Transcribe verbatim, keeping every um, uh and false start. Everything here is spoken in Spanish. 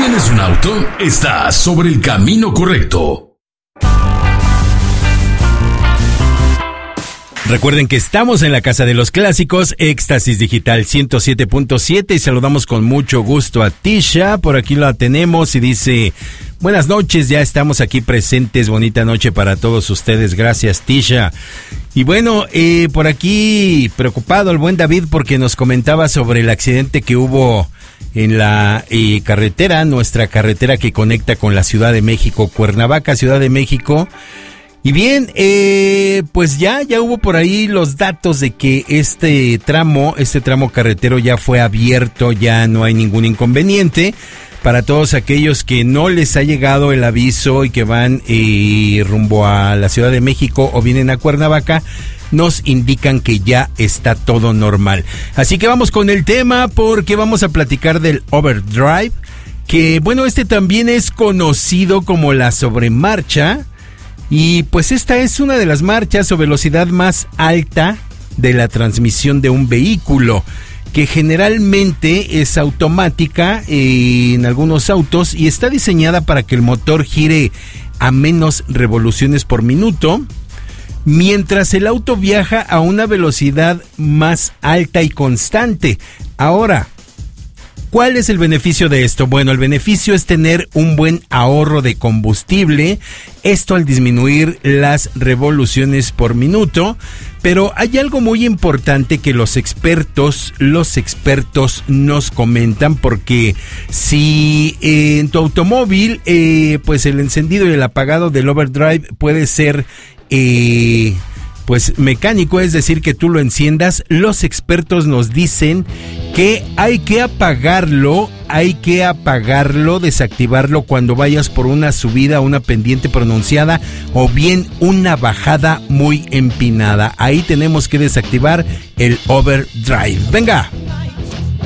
¿Tienes un auto? Estás sobre el camino correcto. Recuerden que estamos en la Casa de los Clásicos, Éxtasis Digital ciento siete punto siete, y saludamos con mucho gusto a Tisha. Por aquí la tenemos y dice: buenas noches, ya estamos aquí presentes, bonita noche para todos ustedes, gracias Tisha. Y bueno, eh, por aquí preocupado el buen David porque nos comentaba sobre el accidente que hubo en la eh, carretera, nuestra carretera que conecta con la Ciudad de México, Cuernavaca, Ciudad de México. Y bien, eh, pues ya, ya hubo por ahí los datos de que este tramo, este tramo carretero ya fue abierto, ya no hay ningún inconveniente. Para todos aquellos que no les ha llegado el aviso y que van eh, rumbo a la Ciudad de México o vienen a Cuernavaca, nos indican que ya está todo normal. Así que vamos con el tema porque vamos a platicar del overdrive, que bueno, este también es conocido como la sobremarcha. Y pues esta es una de las marchas o velocidad más alta de la transmisión de un vehículo, que generalmente es automática en algunos autos y está diseñada para que el motor gire a menos revoluciones por minuto, mientras el auto viaja a una velocidad más alta y constante. Ahora, ¿cuál es el beneficio de esto? Bueno, el beneficio es tener un buen ahorro de combustible, esto al disminuir las revoluciones por minuto, pero hay algo muy importante que los expertos, los expertos nos comentan, porque si eh, en tu automóvil, eh, pues el encendido y el apagado del overdrive puede ser eh, pues mecánico, es decir, que tú lo enciendas, los expertos nos dicen que hay que apagarlo, hay que apagarlo, desactivarlo cuando vayas por una subida, una pendiente pronunciada o bien una bajada muy empinada. Ahí tenemos que desactivar el overdrive. Venga.